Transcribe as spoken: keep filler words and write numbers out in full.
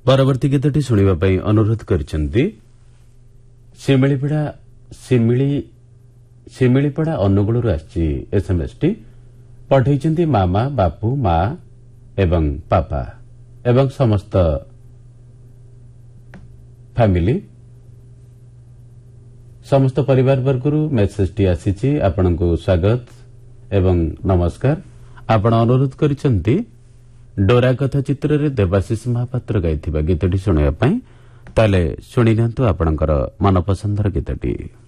ପରବର୍ତ୍ତୀ ଗୀତଟି ଶୁଣିବା ପାଇଁ ଅନୁରୋଧ କରିଛନ୍ତି ଶିମିଳିପଡ଼ା ଶିମିଳି ଶିମିଳିପଡ଼ା ଅନୁଗୁଳରୁ ଆସିଛି ଏସ୍ଏମ୍ଏସ୍ଟି ପଠାଇଛନ୍ତି ମାମା ବାପୁ ମା ଏବଂ ପାପା ଏବଂ ସମସ୍ତ ଫ୍ୟାମିଲି ସମସ୍ତ ପରିବାରବର୍ଗରୁ ମେସେଜଟି ଆସିଛି ଆପଣଙ୍କୁ ସ୍ୱାଗତ ଏବଂ ନମସ୍କାର। ଆପଣ ଅନୁରୋଧ କରିଛନ୍ତି ଡୋରା କଥା ଚିତ୍ରରେ ଦେବାଶିଷ ମହାପାତ୍ର ଗାଇଥିବା ଗୀତଟି ଶୁଣିବା ପାଇଁ। ତାହେଲେ ଶୁଣି ନିଅନ୍ତୁ ଆପଣଙ୍କର ମନପସନ୍ଦର ଗୀତଟି।